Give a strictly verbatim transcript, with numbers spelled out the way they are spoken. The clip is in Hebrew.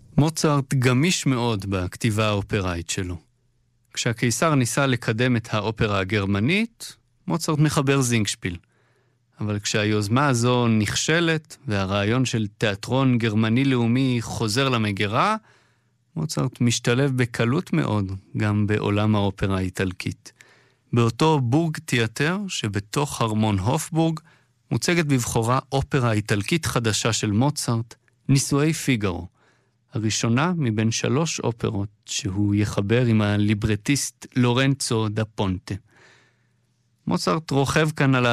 מוצרט גמיש מאוד בכתיבה האופראית שלו. כשהקיסר ניסה לקדם את האופרה הגרמנית, מוצרט מחבר זינגשפיל. אבל כשהיוזמה הזו נכשלת, והרעיון של תיאטרון גרמני לאומי חוזר למגירה, מוצרט משתלב בקלות מאוד גם בעולם האופרה האיטלקית. באותו בורג תיאטר שבתוך ארמון הופבורג מוצגת בבחורה אופרה איטלקית חדשה של מוצרט, נישואי פיגארו, הראשונה מבין שלוש אופרות שהוא יחבר עם הליברטיסט לורנצו דה פונטה. מוצרט רוכב כאן על